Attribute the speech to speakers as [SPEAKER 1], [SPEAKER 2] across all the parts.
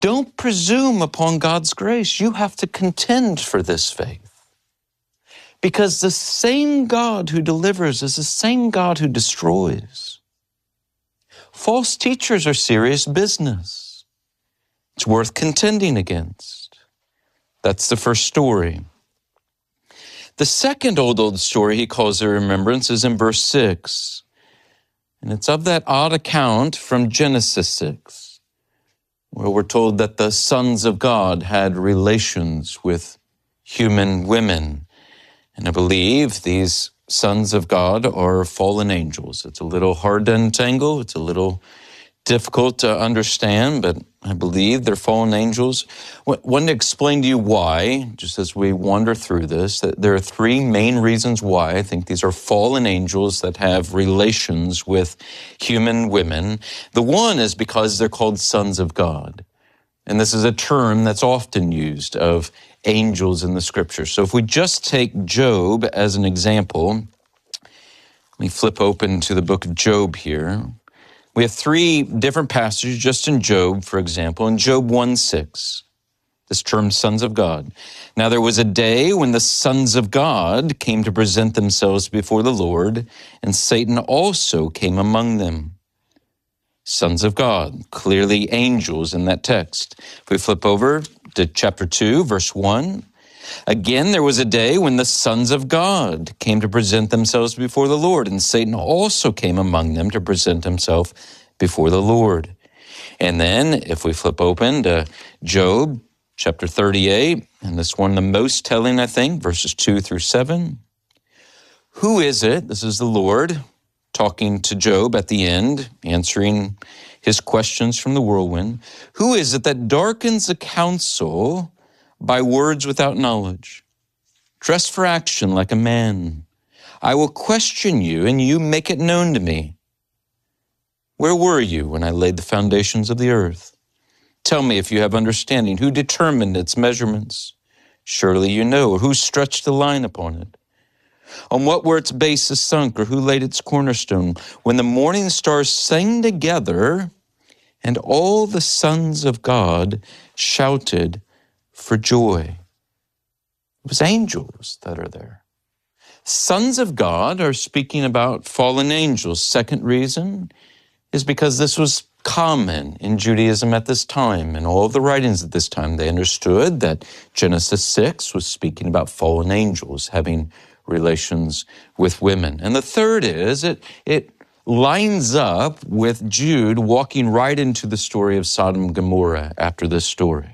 [SPEAKER 1] Don't presume upon God's grace. You have to contend for this faith. Because the same God who delivers is the same God who destroys. False teachers are serious business. It's worth contending against. That's the first story. The second old story he calls to remembrance is in verse 6. And it's of that odd account from Genesis 6, where we're told that the sons of God had relations with human women. And I believe these sons of God are fallen angels. It's a little hard to untangle. It's a little difficult to understand, but I believe they're fallen angels. I want to explain to you why, just as we wander through this, that there are three main reasons why I think these are fallen angels that have relations with human women. The one is because they're called sons of God. And this is a term that's often used of angels in the Scripture. So if we just take Job as an example, let me flip open to the book of Job here. We have three different passages just in Job, for example. In Job 1:6, this term sons of God. Now there was a day when the sons of God came to present themselves before the Lord, and Satan also came among them. Sons of God, clearly angels in that text. If we flip over to chapter 2, verse 1, again there was a day when the sons of God came to present themselves before the Lord, and Satan also came among them to present himself before the Lord. And then, if we flip open to Job chapter 38, and this one the most telling, I think, verses 2 through 7. Who is it, this is the Lord, talking to Job at the end, answering his questions from the whirlwind. Who is it that darkens the counsel by words without knowledge? Dress for action like a man. I will question you, and you make it known to me. Where were you when I laid the foundations of the earth? Tell me if you have understanding. Who determined its measurements? Surely you know. Or who stretched the line upon it? On what were its bases sunk, or who laid its cornerstone? When the morning stars sang together, and all the sons of God shouted for joy. It was angels that are there. Sons of God are speaking about fallen angels. Second reason is because this was common in Judaism at this time. In all of the writings at this time, they understood that Genesis 6 was speaking about fallen angels having relations with women. And the third is it lines up with Jude walking right into the story of Sodom and Gomorrah after this story.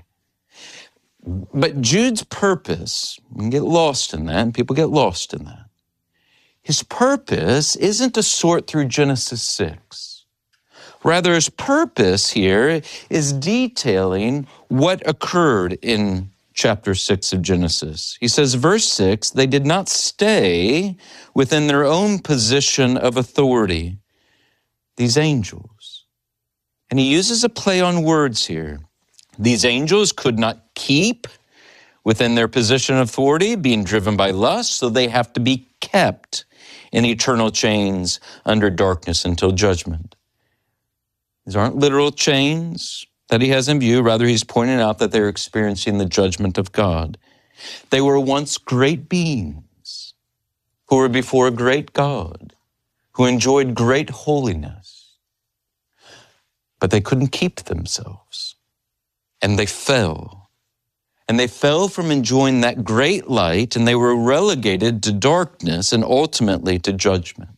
[SPEAKER 1] But Jude's purpose, we can get lost in that, and people get lost in that. His purpose isn't to sort through Genesis 6. Rather, his purpose here is detailing what occurred in chapter 6 of Genesis. He says, verse 6, they did not stay within their own position of authority, these angels. And he uses a play on words here. These angels could not keep within their position of authority, being driven by lust, so they have to be kept in eternal chains under darkness until judgment. These aren't literal chains that he has in view. Rather, he's pointing out that they're experiencing the judgment of God. They were once great beings who were before a great God, who enjoyed great holiness, but they couldn't keep themselves, and they fell. And they fell from enjoying that great light, and they were relegated to darkness and ultimately to judgment.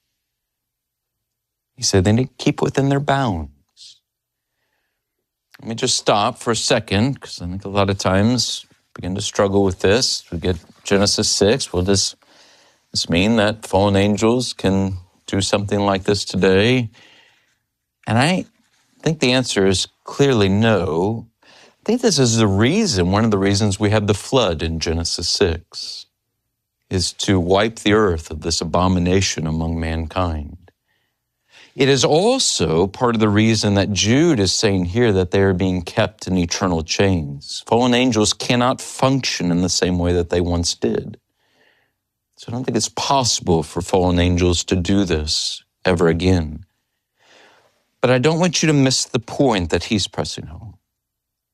[SPEAKER 1] He said they need to keep within their bounds. Let me just stop for a second, because I think a lot of times begin to struggle with this. We get Genesis 6. Well, does this mean that fallen angels can do something like this today? And I think the answer is clearly no. I think this is the reason, one of the reasons we have the flood in Genesis 6, is to wipe the earth of this abomination among mankind. It is also part of the reason that Jude is saying here that they are being kept in eternal chains. Fallen angels cannot function in the same way that they once did. So I don't think it's possible for fallen angels to do this ever again. But I don't want you to miss the point that he's pressing home.